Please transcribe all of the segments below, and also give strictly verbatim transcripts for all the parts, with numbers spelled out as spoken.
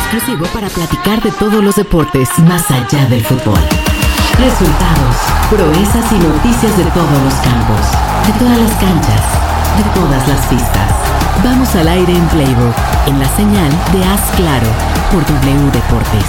exclusivo para platicar de todos los deportes más allá del fútbol. Resultados, proezas y noticias de todos los campos, de todas las canchas, de todas las pistas. Vamos al aire en Playbook, en la señal de Haz Claro, por W Deportes.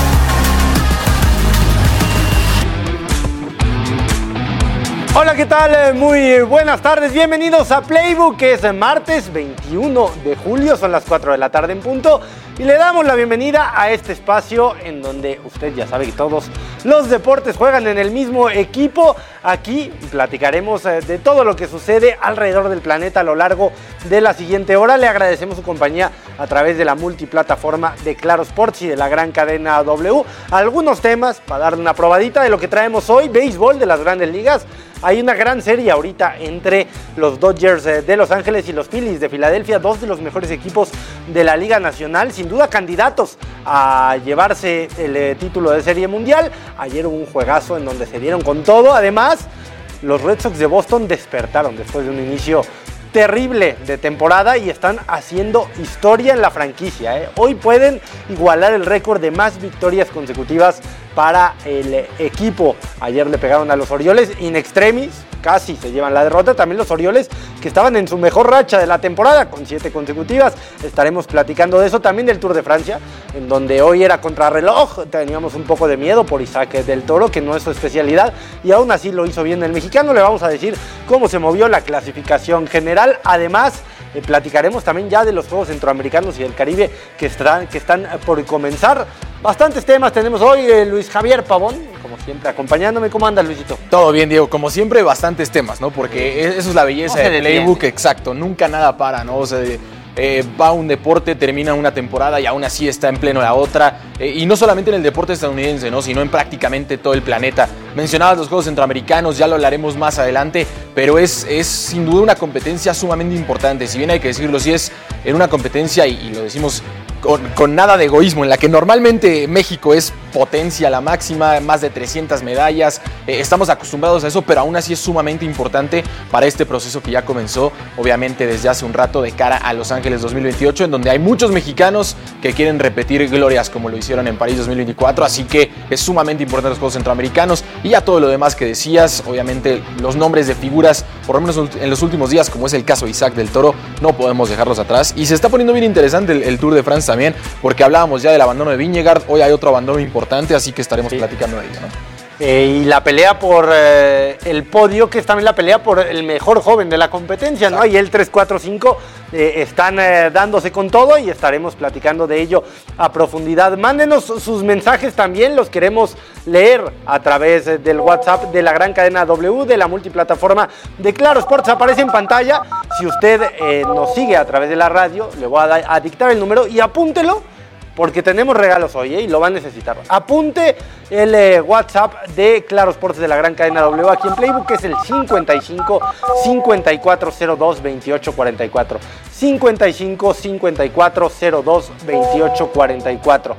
Hola, ¿qué tal? Muy buenas tardes, bienvenidos a Playbook, que es martes veintiuno de julio, son las cuatro de la tarde en punto, y le damos la bienvenida a este espacio en donde usted ya sabe que todos los deportes juegan en el mismo equipo. Aquí platicaremos de todo lo que sucede alrededor del planeta a lo largo de la siguiente hora. Le agradecemos su compañía a través de la multiplataforma de Claro Sports y de la gran cadena W. Algunos temas para darle una probadita de lo que traemos hoy: béisbol de las grandes ligas. Hay una gran serie ahorita entre los Dodgers de Los Ángeles y los Phillies de Filadelfia, dos de los mejores equipos de la Liga Nacional, sin duda candidatos a llevarse el eh, título de Serie Mundial. Ayer hubo un juegazo en donde se dieron con todo. Además, los Red Sox de Boston despertaron después de un inicio terrible de temporada y están haciendo historia en la franquicia, ¿eh? Hoy pueden igualar el récord de más victorias consecutivas para el equipo. Ayer le pegaron a los Orioles in extremis, casi se llevan la derrota. También los Orioles, que estaban en su mejor racha de la temporada, con siete consecutivas. Estaremos platicando de eso, también del Tour de Francia, en donde hoy era contrarreloj. Teníamos un poco de miedo por Isaac del Toro, que no es su especialidad, y aún así lo hizo bien el mexicano. Le vamos a decir cómo se movió la clasificación general. Además, eh, platicaremos también ya de los Juegos Centroamericanos y del Caribe que están, que están por comenzar. Bastantes temas tenemos hoy. eh, Luis Javier Pavón, como siempre, acompañándome. ¿Cómo andas, Luisito? Todo bien, Diego. Como siempre, bastantes temas, ¿no? Porque eso es la belleza no del Playbook, exacto. Nunca nada para, ¿no? O sea, eh, va un deporte, termina una temporada y aún así está en pleno la otra. Eh, y no solamente en el deporte estadounidense, ¿no? Sino en prácticamente todo el planeta. Mencionabas los Juegos Centroamericanos, ya lo hablaremos más adelante, pero es, es sin duda una competencia sumamente importante. Si bien hay que decirlo, si es en una competencia, y, y lo decimos Con, con nada de egoísmo, en la que normalmente México es potencia la máxima, más de trescientas medallas, eh, estamos acostumbrados a eso, pero aún así es sumamente importante para este proceso que ya comenzó, obviamente desde hace un rato, de cara a Los Ángeles dos mil veintiocho, en donde hay muchos mexicanos que quieren repetir glorias como lo hicieron en París dos mil veinticuatro, así que es sumamente importante los Juegos Centroamericanos y ya todo lo demás que decías. Obviamente los nombres de figuras, por lo menos en los últimos días, como es el caso de Isaac del Toro, no podemos dejarlos atrás, y se está poniendo bien interesante el, el Tour de Francia también, porque hablábamos ya del abandono de Vingegaard. Hoy hay otro abandono importante, así que estaremos sí. platicando de ello, ¿no? Eh, y la pelea por eh, el podio, que es también la pelea por el mejor joven de la competencia, ¿no? Y el tres, cuatro, cinco eh, están eh, dándose con todo, y estaremos platicando de ello a profundidad. Mándenos sus mensajes también, los queremos leer a través del WhatsApp de la gran cadena W, de la multiplataforma de Claro Sports. Aparece en pantalla. Si usted eh, nos sigue a través de la radio, le voy a, da- a dictar el número y apúntelo, porque tenemos regalos hoy, ¿eh? Y lo va a necesitar. Apunte el eh, WhatsApp de Claro Sports de la gran cadena W aquí en Playbook, que es el cincuenta y cinco, cincuenta y cuatro cero dos, veintiocho cuarenta y cuatro. cincuenta y cinco, cincuenta y cuatro cero dos, veintiocho cuarenta y cuatro.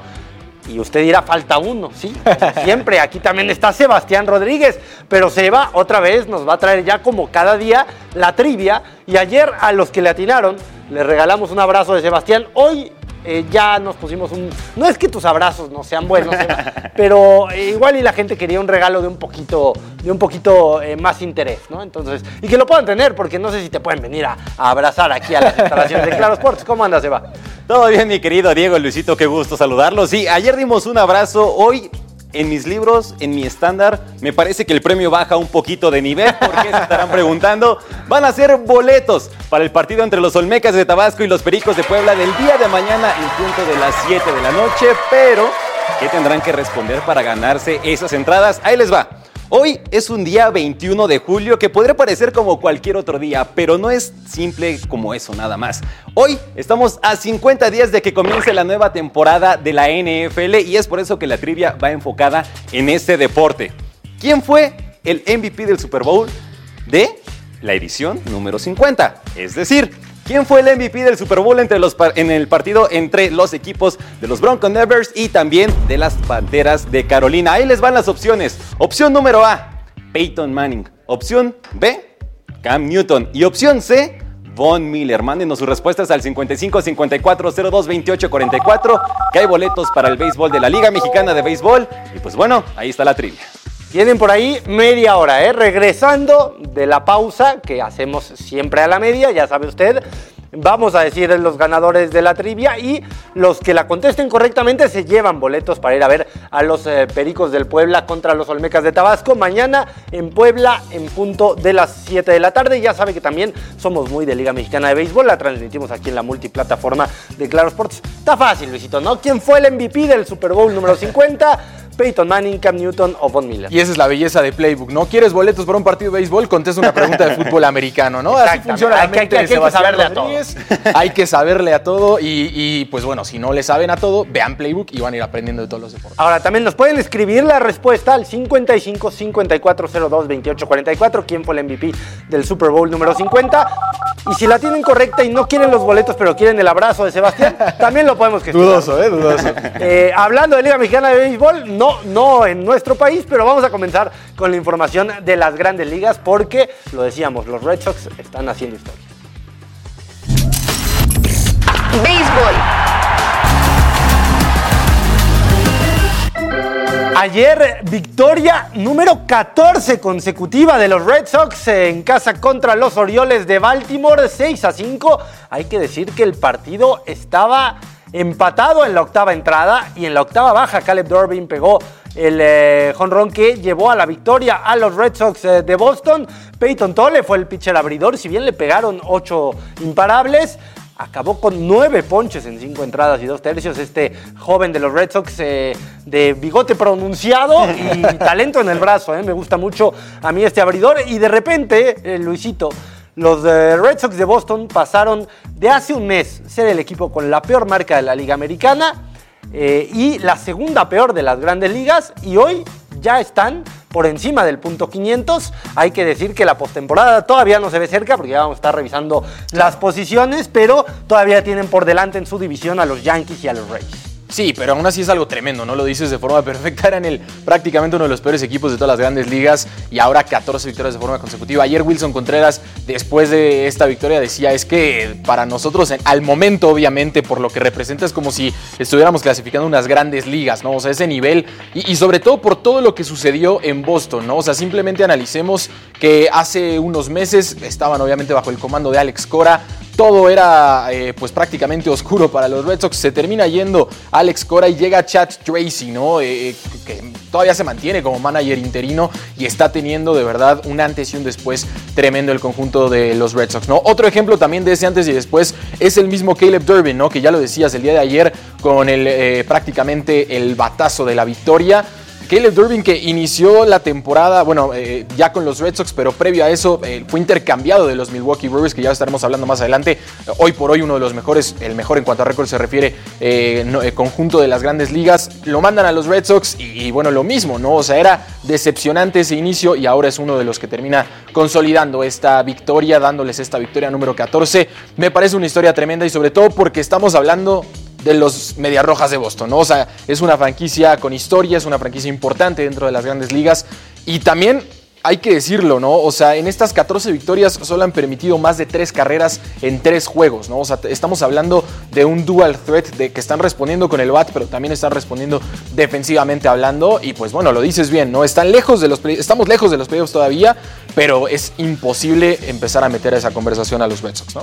Y usted dirá, falta uno, sí, siempre. Aquí también está Sebastián Rodríguez, pero Seba otra vez nos va a traer ya como cada día la trivia. Y ayer a los que le atinaron les regalamos un abrazo de Sebastián. Hoy Eh, ya nos pusimos un... No es que tus abrazos no sean buenos, Seba, pero eh, igual y la gente quería un regalo de un poquito, de un poquito eh, más interés, ¿no? Entonces, y que lo puedan tener, porque no sé si te pueden venir a, a abrazar aquí a las instalaciones de Claro Sports. ¿Cómo andas, Seba? Todo bien, mi querido Diego, Luisito, qué gusto saludarlos. Sí, ayer dimos un abrazo. Hoy, en mis libros, en mi estándar, me parece que el premio baja un poquito de nivel, porque se estarán preguntando. Van a ser boletos para el partido entre los Olmecas de Tabasco y los Pericos de Puebla del día de mañana en punto de las siete de la noche, pero ¿qué tendrán que responder para ganarse esas entradas? Ahí les va. Hoy es un día veintiuno de julio que podría parecer como cualquier otro día, pero no es simple como eso nada más. Hoy estamos a cincuenta días de que comience la nueva temporada de la N F L, y es por eso que la trivia va enfocada en este deporte. ¿Quién fue el M V P del Super Bowl de la edición número cincuenta? Es decir, ¿quién fue el M V P del Super Bowl entre los, en el partido entre los equipos de los Broncos Nevers y también de las Panteras de Carolina? Ahí les van las opciones. Opción número A, Peyton Manning. Opción B, Cam Newton. Y opción C, Von Miller. Mándenos sus respuestas al cincuenta y cinco cincuenta y cuatro cero dos veintiocho cuarenta y cuatro, que hay boletos para el béisbol de la Liga Mexicana de Béisbol. Y pues bueno, ahí está la trivia. Tienen por ahí media hora, ¿eh? Regresando de la pausa que hacemos siempre a la media, ya sabe usted. Vamos a decir los ganadores de la trivia y los que la contesten correctamente se llevan boletos para ir a ver a los eh, Pericos del Puebla contra los Olmecas de Tabasco mañana en Puebla en punto de las siete de la tarde. Ya sabe que también somos muy de Liga Mexicana de Béisbol, la transmitimos aquí en la multiplataforma de Claro Sports. Está fácil, Luisito, ¿no? ¿Quién fue el M V P del Super Bowl número cincuenta? Peyton Manning, Cam Newton o Von Miller. Y esa es la belleza de Playbook, ¿no? ¿Quieres boletos para un partido de béisbol? Contesta una pregunta de fútbol americano, ¿no? Así funciona la mente de Sebastián Rodríguez. Hay que saberle a todo y, y, pues bueno, si no le saben a todo, vean Playbook y van a ir aprendiendo de todos los deportes. Ahora, también nos pueden escribir la respuesta al cincuenta y cinco cincuenta y cuatro cero dos veintiocho cuarenta y cuatro. ¿Quién fue el M V P del Super Bowl número cincuenta? Y si la tienen correcta y no quieren los boletos, pero quieren el abrazo de Sebastián, también lo podemos gestionar. Dudoso, ¿eh? Dudoso. Eh, hablando de Liga Mexicana de Béisbol, no, no en nuestro país, pero vamos a comenzar con la información de las grandes ligas porque, lo decíamos, los Red Sox están haciendo historia. Béisbol. Ayer, victoria número catorce consecutiva de los Red Sox en casa contra los Orioles de Baltimore, seis a cinco. Hay que decir que el partido estaba empatado en la octava entrada y en la octava baja Caleb Durbin pegó el eh, jonrón que llevó a la victoria a los Red Sox eh, de Boston. Peyton Tolle fue el pitcher abridor, si bien le pegaron ocho imparables, acabó con nueve ponches en cinco entradas y dos tercios. Este joven de los Red Sox eh, de bigote pronunciado y talento en el brazo, eh, me gusta mucho a mí este abridor. Y de repente, eh, Luisito, los eh, Red Sox de Boston pasaron de hace un mes ser el equipo con la peor marca de la Liga Americana eh, y la segunda peor de las grandes ligas, y hoy ya están por encima del punto quinientos. Hay que decir que la postemporada todavía no se ve cerca porque ya vamos a estar revisando las posiciones, pero todavía tienen por delante en su división a los Yankees y a los Rays. Sí, pero aún así es algo tremendo, ¿no? Lo dices de forma perfecta. Eran el, prácticamente uno de los peores equipos de todas las grandes ligas y ahora catorce victorias de forma consecutiva. Ayer Wilson Contreras, después de esta victoria, decía, es que para nosotros, en, al momento, obviamente, por lo que representa, es como si estuviéramos clasificando unas grandes ligas, ¿no? O sea, ese nivel y, y sobre todo por todo lo que sucedió en Boston, ¿no? O sea, simplemente analicemos que hace unos meses estaban obviamente bajo el comando de Alex Cora. Todo era eh, pues prácticamente oscuro para los Red Sox. Se termina yendo Alex Cora y llega Chad Tracy, ¿no? Eh, que todavía se mantiene como manager interino y está teniendo de verdad un antes y un después tremendo el conjunto de los Red Sox, ¿no? Otro ejemplo también de ese antes y después es el mismo Caleb Durbin, ¿no? Que ya lo decías el día de ayer con el eh, prácticamente el batazo de la victoria. Caleb Durbin, que inició la temporada, bueno, eh, ya con los Red Sox, pero previo a eso eh, fue intercambiado de los Milwaukee Brewers, que ya estaremos hablando más adelante. Eh, hoy por hoy uno de los mejores, el mejor en cuanto a récord se refiere, eh, no, eh, conjunto de las grandes ligas. Lo mandan a los Red Sox y, y bueno, lo mismo, ¿no? O sea, era decepcionante ese inicio y ahora es uno de los que termina consolidando esta victoria, dándoles esta victoria número catorce. Me parece una historia tremenda y sobre todo porque estamos hablando de los Medias Rojas de Boston, ¿no? O sea, es una franquicia con historia, es una franquicia importante dentro de las grandes ligas y también hay que decirlo, ¿no? O sea, en estas catorce victorias solo han permitido más de tres carreras en tres juegos, ¿no? O sea, estamos hablando de un dual threat de que están respondiendo con el bat, pero también están respondiendo defensivamente hablando y pues bueno, lo dices bien, ¿no? Están lejos de los play- estamos lejos de los playoffs todavía, pero es imposible empezar a meter a esa conversación a los Red Sox, ¿no?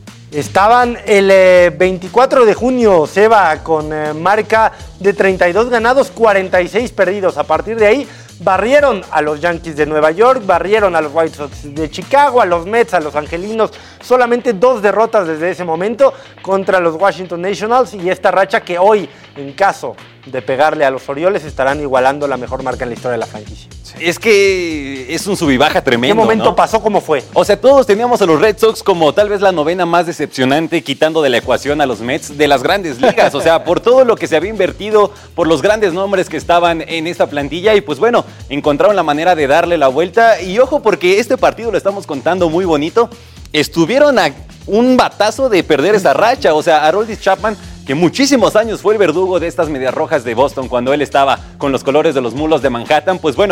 Estaban el eh, veinticuatro de junio, Seba, con eh, marca de treinta y dos ganados, cuarenta y seis perdidos. A partir de ahí barrieron a los Yankees de Nueva York, barrieron a los White Sox de Chicago, a los Mets, a los Angelinos. Solamente dos derrotas desde ese momento contra los Washington Nationals y esta racha que hoy, en caso de pegarle a los Orioles, estarán igualando la mejor marca en la historia de la franquicia. Es que es un sub y baja tremendo, ¿Qué momento ¿no? pasó? ¿Cómo fue? O sea, todos teníamos a los Red Sox como tal vez la novena más decepcionante, quitando de la ecuación a los Mets de las grandes ligas. O sea, por todo lo que se había invertido, por los grandes nombres que estaban en esta plantilla. Y pues bueno, encontraron la manera de darle la vuelta. Y ojo, porque este partido lo estamos contando muy bonito. Estuvieron a un batazo de perder esa racha. O sea, Aroldis Chapman, que muchísimos años fue el verdugo de estas Medias Rojas de Boston cuando él estaba con los colores de los Mulos de Manhattan, pues bueno,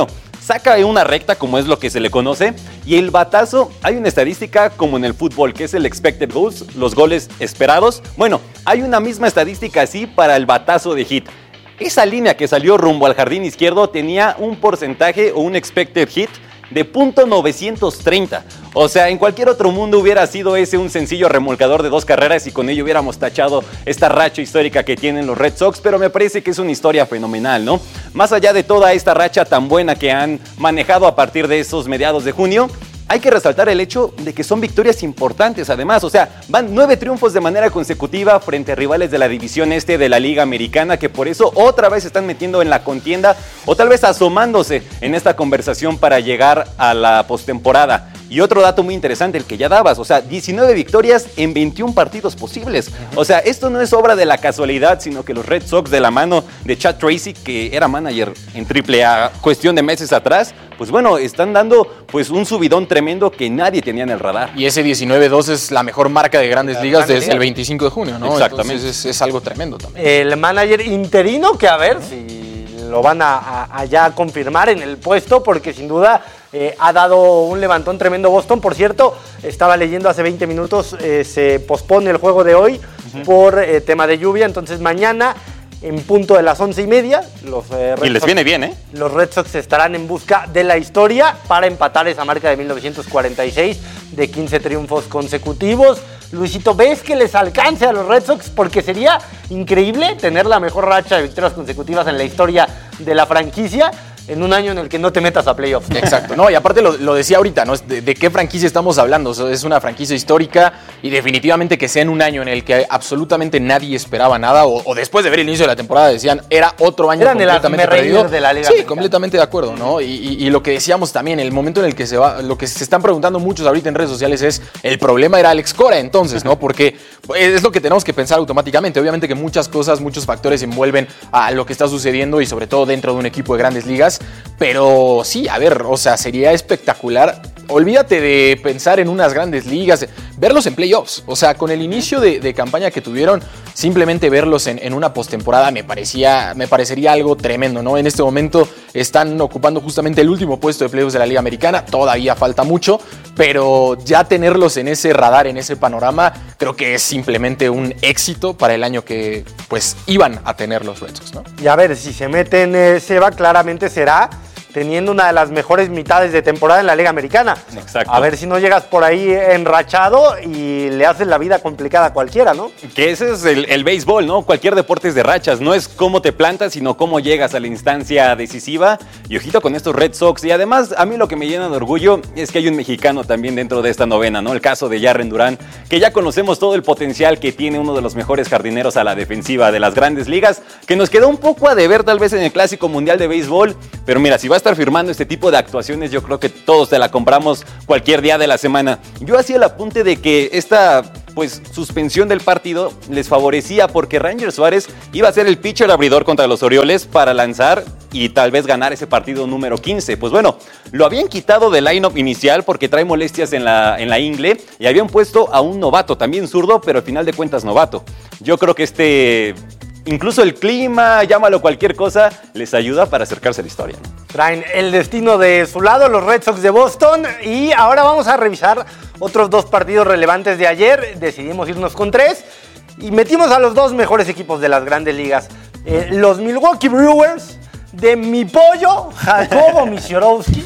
saca una recta, como es lo que se le conoce, y el batazo, hay una estadística como en el fútbol, que es el expected goals, los goles esperados. Bueno, hay una misma estadística así para el batazo de hit. Esa línea que salió rumbo al jardín izquierdo tenía un porcentaje o un expected hit de punto novecientos treinta. O sea, en cualquier otro mundo hubiera sido ese un sencillo remolcador de dos carreras y con ello hubiéramos tachado esta racha histórica que tienen los Red Sox, pero me parece que es una historia fenomenal, ¿no? Más allá de toda esta racha tan buena que han manejado a partir de esos mediados de junio, hay que resaltar el hecho de que son victorias importantes además, o sea, van nueve triunfos de manera consecutiva frente a rivales de la división este de la Liga Americana, que por eso otra vez se están metiendo en la contienda o tal vez asomándose en esta conversación para llegar a la postemporada. Y otro dato muy interesante, el que ya dabas, o sea, diecinueve victorias en veintiún partidos posibles. O sea, esto no es obra de la casualidad, sino que los Red Sox, de la mano de Chad Tracy, que era manager en triple A cuestión de meses atrás, pues bueno, están dando pues un subidón tremendo que nadie tenía en el radar. Y ese diecinueve dos es la mejor marca de Grandes Ligas Grandes desde Ligas. el veinticinco de junio, ¿no? Exactamente. Entonces es, es algo tremendo también. El manager interino, que a ver si lo van a, a, a ya confirmar en el puesto, porque sin duda eh, ha dado un levantón tremendo Boston. Por cierto, estaba leyendo hace veinte minutos, eh, se pospone el juego de hoy uh-huh. por eh, tema de lluvia, entonces mañana en punto de las once y media, los eh, Red y les Sox, viene bien, ¿eh? Los Red Sox estarán en busca de la historia para empatar esa marca de mil novecientos cuarenta y seis de quince triunfos consecutivos. Luisito, ¿ves que les alcance a los Red Sox? Porque sería increíble tener la mejor racha de victorias consecutivas en la historia de la franquicia en un año en el que no te metas a playoffs. Exacto, no, y aparte lo, lo decía ahorita, ¿no? ¿De, ¿De qué franquicia estamos hablando? O sea, es una franquicia histórica y definitivamente que sea en un año en el que absolutamente nadie esperaba nada o, o después de ver el inicio de la temporada decían era otro año Eran completamente el perdido. de la Liga sí, Americana. completamente de acuerdo, ¿no? Y, y, y lo que decíamos también, el momento en el que se va, lo que se están preguntando muchos ahorita en redes sociales es, el problema era Alex Cora entonces, ¿no? Porque es lo que tenemos que pensar automáticamente. Obviamente que muchas cosas, muchos factores envuelven a lo que está sucediendo y sobre todo dentro de un equipo de Grandes Ligas, pero sí, a ver, o sea, sería espectacular. Olvídate de pensar en unas Grandes Ligas, verlos en playoffs. O sea, con el inicio de, de campaña que tuvieron, simplemente verlos en, en una postemporada me parecía, me parecería algo tremendo, ¿no? En este momento están ocupando justamente el último puesto de playoffs de la Liga Americana. Todavía falta mucho, pero ya tenerlos en ese radar, en ese panorama, creo que es simplemente un éxito para el año que, pues, iban a tener los Red Sox, ¿no? Y a ver, si se meten, eh, Seba, claramente será teniendo una de las mejores mitades de temporada en la Liga Americana. Exacto. A ver si no llegas por ahí enrachado y le haces la vida complicada a cualquiera, ¿no? Que ese es el, el béisbol, ¿no? Cualquier deporte es de rachas. No es cómo te plantas, sino cómo llegas a la instancia decisiva. Y ojito con estos Red Sox. Y además, a mí lo que me llena de orgullo es que hay un mexicano también dentro de esta novena, ¿no? El caso de Jarren Durán, que ya conocemos todo el potencial que tiene uno de los mejores jardineros a la defensiva de las Grandes Ligas, que nos quedó un poco a deber tal vez en el Clásico Mundial de Béisbol. Pero mira, si vas a estar firmando este tipo de actuaciones, yo creo que todos te la compramos cualquier día de la semana. Yo hacía el apunte de que esta pues suspensión del partido les favorecía porque Ranger Suárez iba a ser el pitcher abridor contra los Orioles para lanzar y tal vez ganar ese partido número quince. Pues bueno, lo habían quitado del line-up inicial porque trae molestias en la, en la ingle y habían puesto a un novato, también zurdo, pero al final de cuentas novato. Yo creo que este... Incluso el clima, llámalo cualquier cosa, les ayuda para acercarse a la historia, ¿no? Traen el destino de su lado, los Red Sox de Boston. Y ahora vamos a revisar otros dos partidos relevantes de ayer. Decidimos irnos con tres y metimos a los dos mejores equipos de las Grandes Ligas. Eh, los Milwaukee Brewers de mi pollo, Jacobo Misiorowski,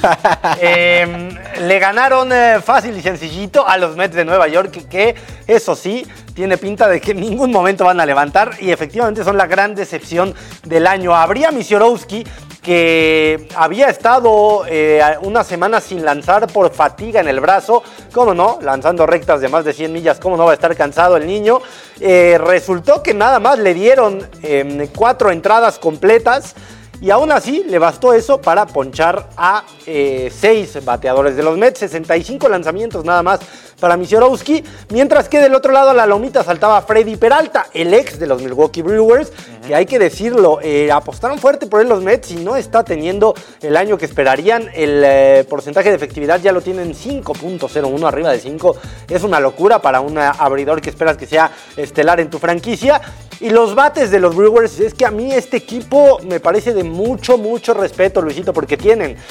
eh, le ganaron eh, fácil y sencillito a los Mets de Nueva York, que, que eso sí, tiene pinta de que en ningún momento van a levantar y efectivamente son la gran decepción del año. Habría Misiorowski, que había estado eh, una semana sin lanzar por fatiga en el brazo, cómo no, lanzando rectas de más de cien millas, cómo no va a estar cansado el niño. Eh, resultó que nada más le dieron eh, cuatro entradas completas, y aún así le bastó eso para ponchar a eh, seis bateadores de los Mets, sesenta y cinco lanzamientos nada más para Misiorowski, mientras que del otro lado a la lomita saltaba Freddy Peralta, el ex de los Milwaukee Brewers, uh-huh. que hay que decirlo, eh, apostaron fuerte por él los Mets y no está teniendo el año que esperarían. El eh, porcentaje de efectividad ya lo tienen cinco punto cero uno, arriba de cinco, es una locura para un abridor que esperas que sea estelar en tu franquicia. Y los bates de los Brewers, es que a mí este equipo me parece de mucho, mucho respeto, Luisito, porque tienen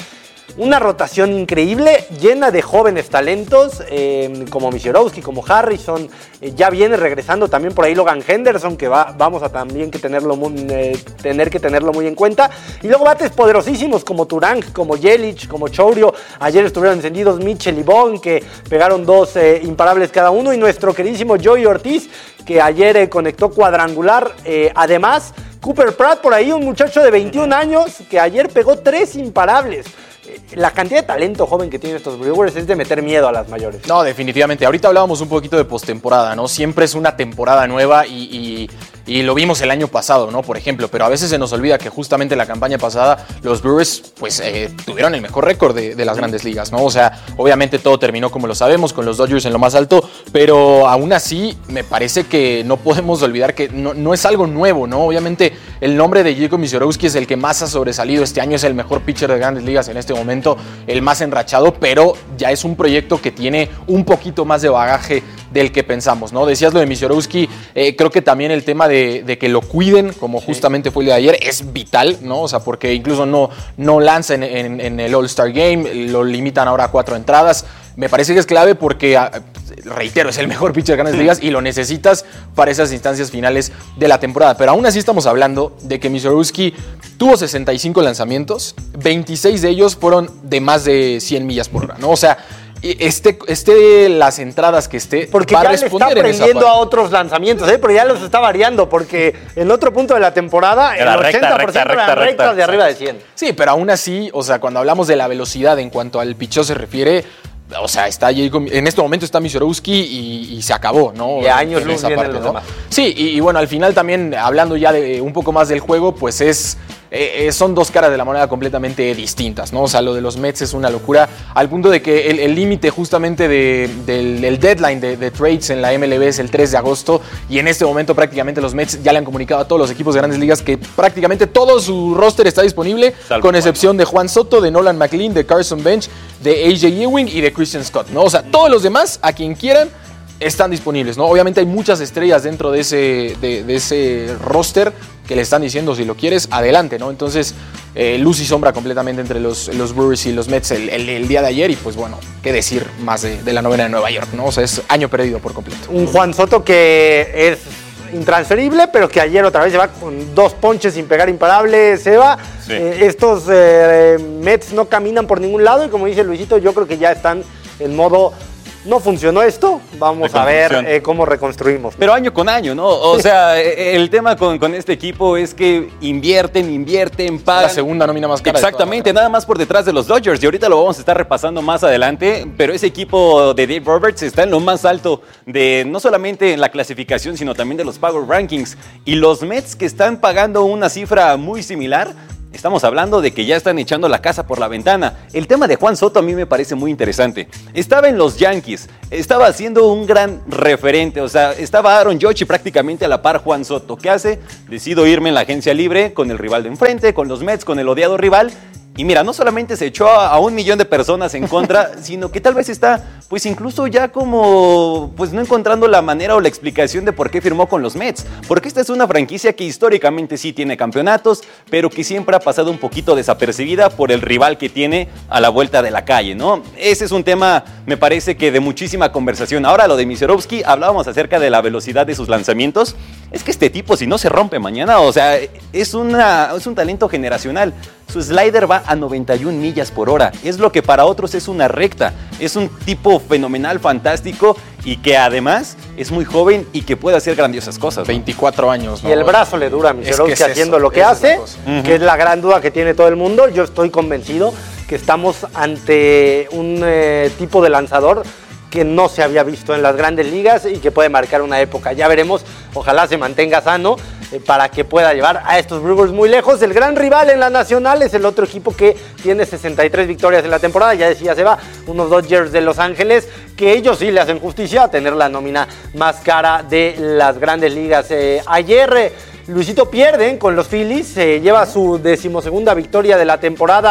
Una rotación increíble, llena de jóvenes talentos, eh, como Misiorowski, como Harrison, eh, ya viene regresando también por ahí Logan Henderson, que va, vamos a también que tenerlo muy, eh, tener que tenerlo muy en cuenta. Y luego bates poderosísimos como Turang, como Yelich, como Chourio. Ayer estuvieron encendidos Mitchell y Bond, que pegaron dos eh, imparables cada uno. Y nuestro queridísimo Joey Ortiz, que ayer eh, conectó cuadrangular. Eh, además, Cooper Pratt por ahí, un muchacho de veintiún años, que ayer pegó tres imparables. La cantidad de talento joven que tienen estos Brewers es de meter miedo a las mayores. No, definitivamente. Ahorita hablábamos un poquito de postemporada, ¿no? Siempre es una temporada nueva y, y, y lo vimos el año pasado, ¿no? Por ejemplo, pero a veces se nos olvida que justamente la campaña pasada los Brewers, pues, eh, tuvieron el mejor récord de, de las grandes ligas, ¿no? O sea, obviamente todo terminó como lo sabemos, con los Dodgers en lo más alto, pero aún así me parece que no podemos olvidar que no, no es algo nuevo, ¿no? Obviamente el nombre de Jacob Misiorowski es el que más ha sobresalido este año, es el mejor pitcher de grandes ligas en este momento, el más enrachado, pero ya es un proyecto que tiene un poquito más de bagaje del que pensamos, ¿no? Decías lo de Misiorowski, eh, creo que también el tema de, de que lo cuiden, como sí. justamente fue el de ayer, es vital, ¿no? O sea, porque incluso no, no lanza en, en, en el All-Star Game, lo limitan ahora a cuatro entradas. Me parece que es clave porque, reitero, es el mejor pitcher de grandes ligas y lo necesitas para esas instancias finales de la temporada. Pero aún así estamos hablando de que Misiorowski tuvo sesenta y cinco lanzamientos, veintiséis de ellos fueron de más de cien millas por hora, ¿no? O sea, Esté, esté las entradas que esté, porque va ya a responder le está aprendiendo en esa a otros lanzamientos, ¿eh? Pero ya los está variando, porque en otro punto de la temporada era el recta, ochenta por ciento recta, eran recta, rectas recta, de arriba de cien. Sí, pero aún así, o sea, cuando hablamos de la velocidad en cuanto al picheo se refiere, o sea, está Jacob, en este momento está Misiorowski y, y se acabó, ¿no? Y a años en luz esa vienen parte, los ¿no? demás. Sí, y, y bueno, al final también, hablando ya de un poco más del juego, pues es... Eh, son dos caras de la moneda completamente distintas, ¿no? O sea, lo de los Mets es una locura, al punto de que el límite justamente de, del, del deadline de, de trades en la M L B es el tres de agosto, y en este momento prácticamente los Mets ya le han comunicado a todos los equipos de grandes ligas que prácticamente todo su roster está disponible, Salvo con excepción de Juan Soto, de Nolan McLean, de Carson Bench, de A J Ewing y de Christian Scott, ¿no? O sea, todos los demás, a quien quieran, están disponibles, ¿no? Obviamente hay muchas estrellas dentro de ese, de, de ese roster que le están diciendo, si lo quieres, adelante, ¿no? Entonces, eh, luz y sombra completamente entre los, los Brewers y los Mets el, el, el día de ayer, y pues bueno, qué decir más de, de la novena de Nueva York, ¿no? O sea, es año perdido por completo. Un Juan Soto que es intransferible, pero que ayer otra vez se va con dos ponches sin pegar imparable, se va. Sí. Eh, estos eh, Mets no caminan por ningún lado, y como dice Luisito, yo creo que ya están en modo... No funcionó esto, vamos a ver eh, cómo reconstruimos. Pero año con año, ¿no? O sea, el tema con, con este equipo es que invierten, invierten, pagan. La segunda nómina más cara. Exactamente, nada más por detrás de los Dodgers. Y ahorita lo vamos a estar repasando más adelante. Pero ese equipo de Dave Roberts está en lo más alto de no solamente en la clasificación, sino también de los Power Rankings. Y los Mets, que están pagando una cifra muy similar, estamos hablando de que ya están echando la casa por la ventana. El tema de Juan Soto a mí me parece muy interesante. Estaba en los Yankees, estaba siendo un gran referente, o sea, estaba Aaron Judge y prácticamente a la par Juan Soto. ¿Qué hace? Decido irme en la agencia libre con el rival de enfrente, con los Mets, con el odiado rival. Y mira, no solamente se echó a, a un millón de personas en contra, sino que tal vez está, pues incluso ya como, pues no encontrando la manera o la explicación de por qué firmó con los Mets. Porque esta es una franquicia que históricamente sí tiene campeonatos, pero que siempre ha pasado un poquito desapercibida por el rival que tiene a la vuelta de la calle, ¿no? Ese es un tema, me parece que de muchísima conversación. Ahora lo de Misiorowski, hablábamos acerca de la velocidad de sus lanzamientos. Es que este tipo, si no se rompe mañana, o sea, es, una, es un talento generacional. Su slider va a noventa y una millas por hora. Es lo que para otros es una recta. Es un tipo fenomenal, fantástico, y que además es muy joven y que puede hacer grandiosas cosas, ¿no? veinticuatro años, ¿no? Y el brazo le dura a Misiorowski es que es haciendo eso, lo que es hace, uh-huh. que es la gran duda que tiene todo el mundo. Yo estoy convencido que estamos ante un eh, tipo de lanzador que no se había visto en las grandes ligas y que puede marcar una época. Ya veremos, ojalá se mantenga sano eh, para que pueda llevar a estos Brewers muy lejos. El gran rival en la nacional es el otro equipo que tiene sesenta y tres victorias en la temporada, ya decía se va, unos Dodgers de Los Ángeles, que ellos sí le hacen justicia a tener la nómina más cara de las grandes ligas. Eh, ayer... Eh, Luisito pierden con los Phillies, se eh, lleva su decimosegunda victoria de la temporada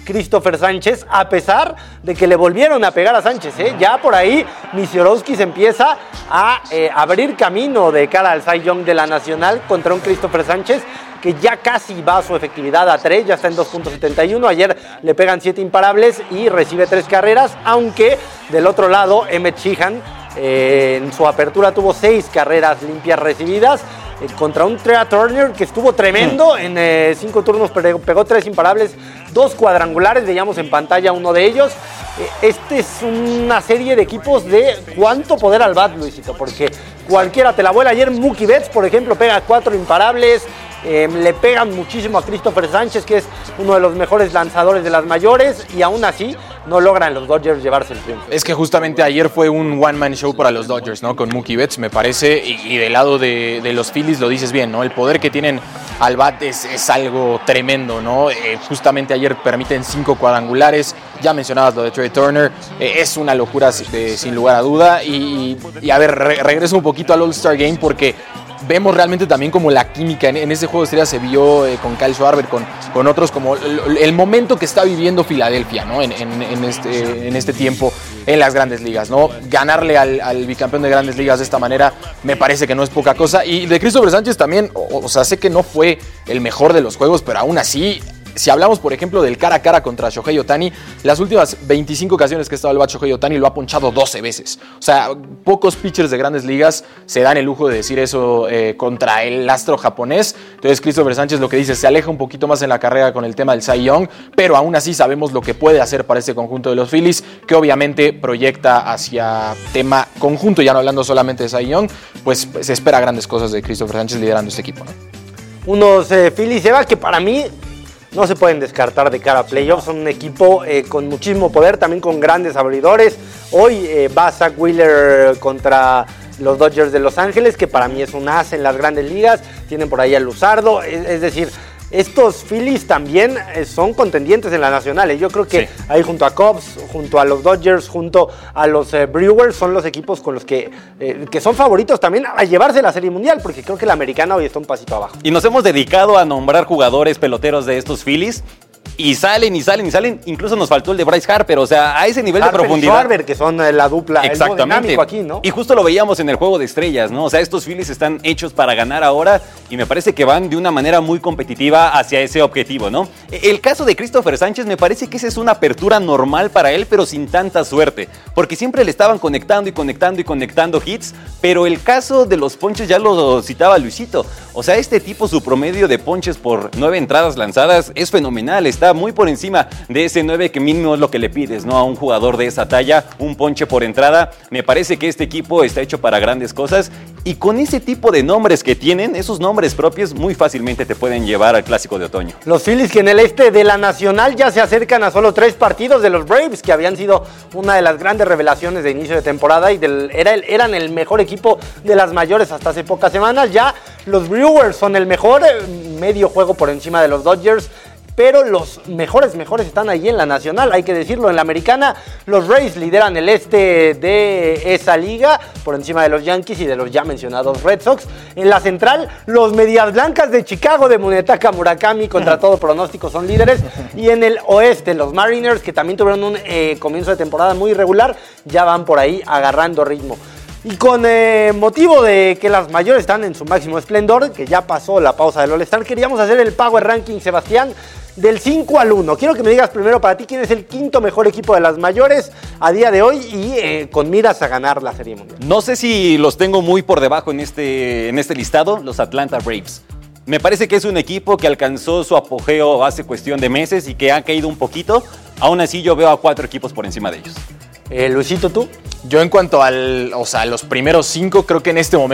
Christopher Sánchez, a pesar de que le volvieron a pegar a Sánchez. ¿eh? Ya por ahí Niziorowski se empieza a eh, abrir camino de cara al Cy Young de la Nacional contra un Christopher Sánchez que ya casi va a su efectividad a tres, ya está en dos punto setenta y uno. Ayer le pegan siete imparables y recibe tres carreras, aunque del otro lado Emmett Sheehan eh, en su apertura tuvo seis carreras limpias recibidas. Contra un Trea Turner que estuvo tremendo, en eh, cinco turnos pegó, pegó tres imparables, dos cuadrangulares, veíamos en pantalla uno de ellos. Eh, este es una serie de equipos de cuánto poder al bat, Luisito, porque cualquiera te la vuela. Ayer Mookie Betts, por ejemplo, pega cuatro imparables, eh, le pegan muchísimo a Christopher Sánchez, que es uno de los mejores lanzadores de las mayores, y aún así no logran los Dodgers llevarse el triunfo. Es que justamente ayer fue un one-man show para los Dodgers, ¿no? Con Mookie Betts, me parece, y, y del lado de, de los Phillies lo dices bien, ¿no? El poder que tienen al bat es, es algo tremendo, ¿no? Eh, justamente ayer permiten cinco cuadrangulares, ya mencionabas lo de Trea Turner, eh, es una locura de, sin lugar a duda, y, y a ver, re, regreso un poquito al All-Star Game porque vemos realmente también como la química en, en ese juego de estrellas se vio eh, con Kyle Schwarber, con, con otros, como el, el momento que está viviendo Filadelfia, ¿no? En, en, en, este, en este tiempo en las grandes ligas, ¿no? Ganarle al, al bicampeón de grandes ligas de esta manera me parece que no es poca cosa. Y de Christopher Sánchez también, o, o sea, sé que no fue el mejor de los juegos, pero aún así, si hablamos, por ejemplo, del cara a cara contra Shohei Ohtani, las últimas veinticinco ocasiones que ha estado el bat Shohei Ohtani lo ha ponchado doce veces. O sea, pocos pitchers de grandes ligas se dan el lujo de decir eso eh, contra el astro japonés. Entonces, Christopher Sánchez, lo que dice, se aleja un poquito más en la carrera con el tema del Cy Young, pero aún así sabemos lo que puede hacer para este conjunto de los Phillies, que obviamente proyecta hacia tema conjunto, ya no hablando solamente de Cy Young, pues se espera grandes cosas de Christopher Sánchez liderando este equipo, ¿no? Unos eh, Phillies, Eva, que para mí no se pueden descartar de cara a playoffs. Son un equipo eh, con muchísimo poder, también con grandes abridores. Hoy eh, va Zach Wheeler contra los Dodgers de Los Ángeles, que para mí es un as en las grandes ligas. Tienen por ahí a Luzardo, es, es decir, estos Phillies también eh, son contendientes en las nacionales. Yo creo que sí, ahí junto a Cubs, junto a los Dodgers, junto a los eh, Brewers, son los equipos con los que, eh, que son favoritos también a llevarse la Serie Mundial, porque creo que la americana hoy está un pasito abajo. Y nos hemos dedicado a nombrar jugadores peloteros de estos Phillies. Y salen, y salen, y salen. Incluso nos faltó el de Bryce Harper, o sea, a ese nivel Harper de profundidad. Y Schwarber, que son la dupla, exactamente, el dinámico aquí, ¿no? Y justo lo veíamos en el juego de estrellas, ¿no? O sea, estos Phillies están hechos para ganar ahora y me parece que van de una manera muy competitiva hacia ese objetivo, ¿no? El caso de Christopher Sánchez me parece que esa es una apertura normal para él, pero sin tanta suerte, porque siempre le estaban conectando y conectando y conectando hits, pero el caso de los ponches ya lo citaba Luisito. O sea, este tipo, su promedio de ponches por nueve entradas lanzadas es fenomenal, está muy por encima de ese nueve que mínimo es lo que le pides, ¿no? A un jugador de esa talla, un ponche por entrada. Me parece que este equipo está hecho para grandes cosas y con ese tipo de nombres que tienen, esos nombres propios, muy fácilmente te pueden llevar al Clásico de Otoño. Los Phillies, que en el este de la Nacional ya se acercan a solo tres partidos de los Braves, que habían sido una de las grandes revelaciones de inicio de temporada y del, era el, eran el mejor equipo de las mayores hasta hace pocas semanas. Ya los Brewers son el mejor, medio juego por encima de los Dodgers, pero los mejores, mejores están ahí en la Nacional, hay que decirlo. En la Americana, los Rays lideran el este de esa liga, por encima de los Yankees y de los ya mencionados Red Sox. En la Central, los Medias Blancas de Chicago de Munetaka Murakami, contra todo pronóstico, son líderes. Y en el oeste, los Mariners, que también tuvieron un eh, comienzo de temporada muy irregular, ya van por ahí agarrando ritmo. Y con eh, motivo de que las mayores están en su máximo esplendor, que ya pasó la pausa del All-Star, queríamos hacer el Power Ranking, Sebastián, del cinco al uno. Quiero que me digas primero para ti quién es el quinto mejor equipo de las mayores a día de hoy y eh, con miras a ganar la Serie Mundial. No sé si los tengo muy por debajo en este, en este listado, los Atlanta Braves. Me parece que es un equipo que alcanzó su apogeo hace cuestión de meses y que ha caído un poquito. Aún así yo veo a cuatro equipos por encima de ellos. Eh, Luisito, ¿tú? Yo en cuanto al, o sea, los primeros cinco, creo que en este momento